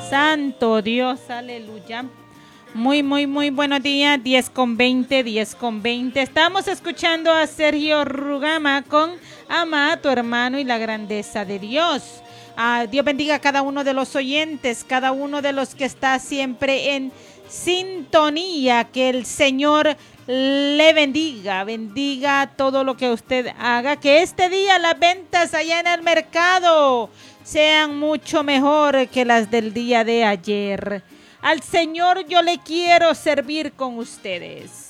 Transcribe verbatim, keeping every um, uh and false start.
Santo Dios, aleluya. Muy, muy, muy buenos días, diez con veinte, diez con veinte. Estamos escuchando a Sergio Rugama con Ama a tu hermano y la grandeza de Dios. Ah, Dios bendiga a cada uno de los oyentes, cada uno de los que está siempre en sintonía. Que el Señor le bendiga, bendiga todo lo que usted haga. Que este día las ventas allá en el mercado sean mucho mejor que las del día de ayer. Al Señor yo le quiero servir con ustedes.